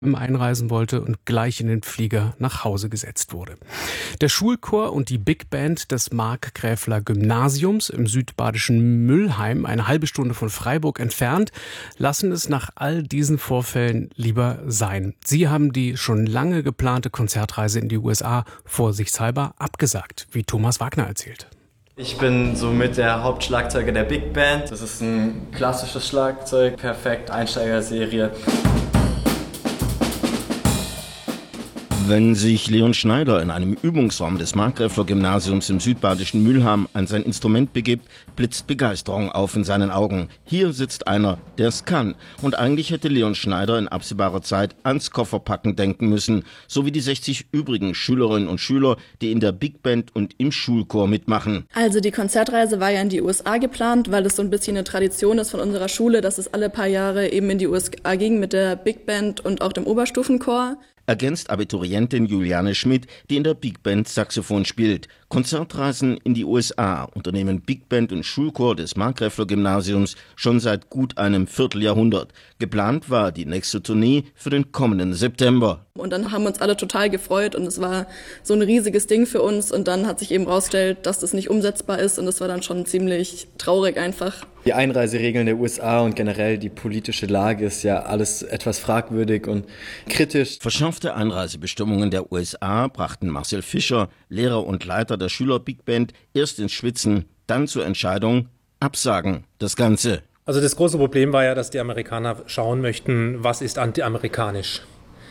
einreisen wollte und gleich in den Flieger nach Hause gesetzt wurde. Der Schulchor und die Big Band des Markgräfler Gymnasiums im südbadischen Mülheim, eine halbe Stunde von Freiburg entfernt, lassen es nach all diesen Vorfällen lieber sein. Sie haben die schon lange geplante Konzertreise in die USA vorsichtshalber abgesagt, wie Thomas Wagner erzählt. Ich bin somit der Hauptschlagzeuger der Big Band. Das ist ein klassisches Schlagzeug, perfekt, Einsteigerserie. Wenn sich Leon Schneider in einem Übungsraum des Markgräfler Gymnasiums im südbadischen Mülheim an sein Instrument begibt, blitzt Begeisterung auf in seinen Augen. Hier sitzt einer, der es kann. Und eigentlich hätte Leon Schneider in absehbarer Zeit ans Kofferpacken denken müssen, so wie die 60 übrigen Schülerinnen und Schüler, die in der Big Band und im Schulchor mitmachen. Also die Konzertreise war ja in die USA geplant, weil es so ein bisschen eine Tradition ist von unserer Schule, dass es alle paar Jahre eben in die USA ging mit der Big Band und auch dem Oberstufenchor. Ergänzt Abiturientin Juliane Schmidt, die in der Big Band Saxophon spielt. Konzertreisen in die USA unternehmen Big Band und Schulchor des Markgräfler Gymnasiums schon seit gut einem Vierteljahrhundert. Geplant war die nächste Tournee für den kommenden September. Und dann haben wir uns alle total gefreut und es war so ein riesiges Ding für uns. Und dann hat sich eben rausgestellt, dass das nicht umsetzbar ist und das war dann schon ziemlich traurig einfach. Die Einreiseregeln der USA und generell die politische Lage ist ja alles etwas fragwürdig und kritisch. Verschärfte Einreisebestimmungen der USA brachten Marcel Fischer, Lehrer und Leiter der Schüler Big Band, erst ins Schwitzen, dann zur Entscheidung, absagen das Ganze. Also das große Problem war ja, dass die Amerikaner schauen möchten, was ist antiamerikanisch.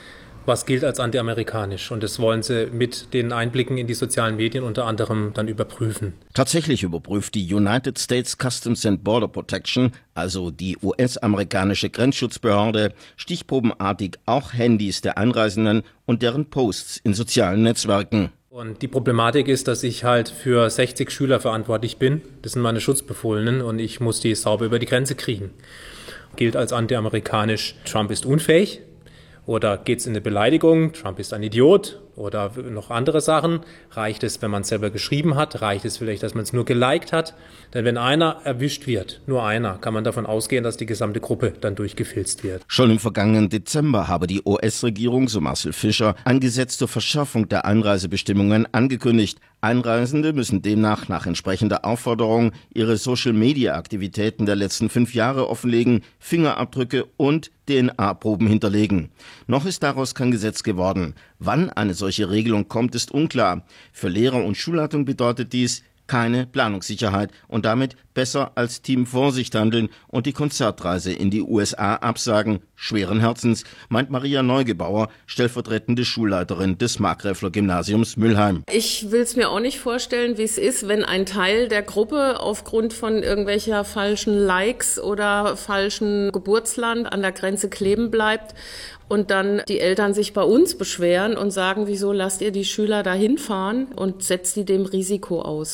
Was gilt als antiamerikanisch? Und das wollen sie mit den Einblicken in die sozialen Medien unter anderem dann überprüfen. Tatsächlich überprüft die United States Customs and Border Protection, also die US-amerikanische Grenzschutzbehörde, stichprobenartig auch Handys der Einreisenden und deren Posts in sozialen Netzwerken. Und die Problematik ist, dass ich halt für 60 Schüler verantwortlich bin. Das sind meine Schutzbefohlenen und ich muss die sauber über die Grenze kriegen. Gilt als antiamerikanisch, Trump ist unfähig. Oder geht es in eine Beleidigung, Trump ist ein Idiot oder noch andere Sachen? Reicht es, wenn man es selber geschrieben hat? Reicht es vielleicht, dass man es nur geliked hat? Denn wenn einer erwischt wird, nur einer, kann man davon ausgehen, dass die gesamte Gruppe dann durchgefilzt wird. Schon im vergangenen Dezember habe die US-Regierung, so Marcel Fischer, angesetzte Verschärfung der Einreisebestimmungen angekündigt. Einreisende müssen demnach nach entsprechender Aufforderung ihre Social-Media-Aktivitäten der letzten 5 Jahre offenlegen, Fingerabdrücke und DNA-Proben hinterlegen. Noch ist daraus kein Gesetz geworden. Wann eine solche Regelung kommt, ist unklar. Für Lehrer und Schulleitung bedeutet dies keine Planungssicherheit und damit besser als Team Vorsicht handeln und die Konzertreise in die USA absagen. Schweren Herzens, meint Maria Neugebauer, stellvertretende Schulleiterin des Markgräfler Gymnasiums Mülheim. Ich will es mir auch nicht vorstellen, wie es ist, wenn ein Teil der Gruppe aufgrund von irgendwelcher falschen Likes oder falschen Geburtsland an der Grenze kleben bleibt und dann die Eltern sich bei uns beschweren und sagen, wieso lasst ihr die Schüler da hinfahren und setzt die dem Risiko aus.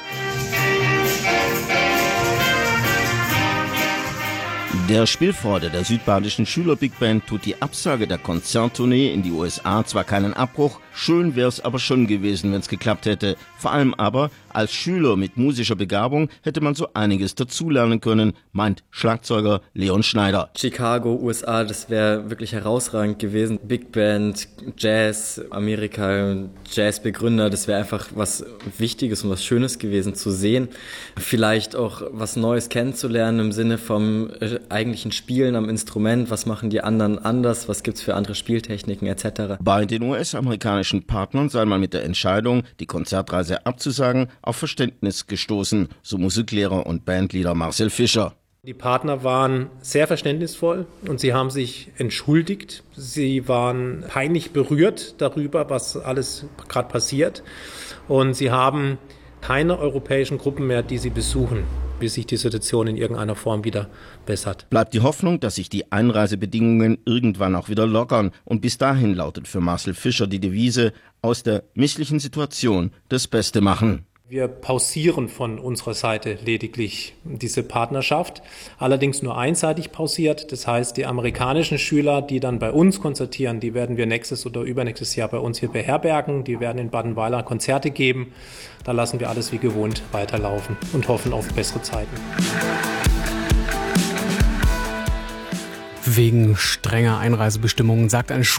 Der Spielfreude der südbadischen Schüler-Big Band tut die Absage der Konzerttournee in die USA zwar keinen Abbruch, schön wäre es aber schon gewesen, wenn es geklappt hätte. Vor allem aber, als Schüler mit musischer Begabung hätte man so einiges dazulernen können, meint Schlagzeuger Leon Schneider. Chicago, USA, das wäre wirklich herausragend gewesen. Big Band, Jazz, Amerika, Jazzbegründer, das wäre einfach was Wichtiges und was Schönes gewesen zu sehen. Vielleicht auch was Neues kennenzulernen im Sinne vom eigentlichen Spielen am Instrument. Was machen die anderen anders? Was gibt's für andere Spieltechniken etc.? Bei den US-amerikanischen Partnern sei man mit der Entscheidung, die Konzertreise abzusagen, auf Verständnis gestoßen, so Musiklehrer und Bandleader Marcel Fischer. Die Partner waren sehr verständnisvoll und sie haben sich entschuldigt. Sie waren peinlich berührt darüber, was alles gerade passiert. Und sie haben keine europäischen Gruppen mehr, die sie besuchen, bis sich die Situation in irgendeiner Form wieder bessert. Bleibt die Hoffnung, dass sich die Einreisebedingungen irgendwann auch wieder lockern. Und bis dahin lautet für Marcel Fischer die Devise, aus der misslichen Situation das Beste machen. Wir pausieren von unserer Seite lediglich diese Partnerschaft, allerdings nur einseitig pausiert. Das heißt, die amerikanischen Schüler, die dann bei uns konzertieren, die werden wir nächstes oder übernächstes Jahr bei uns hier beherbergen. Die werden in Badenweiler Konzerte geben. Da lassen wir alles wie gewohnt weiterlaufen und hoffen auf bessere Zeiten. wegen strenger Einreisebestimmungen, sagt eine